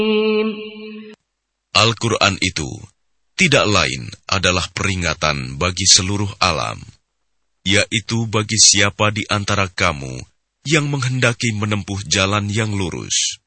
Al-Quran itu tidak lain adalah peringatan bagi seluruh alam, yaitu bagi siapa di antara kamu yang menghendaki menempuh jalan yang lurus.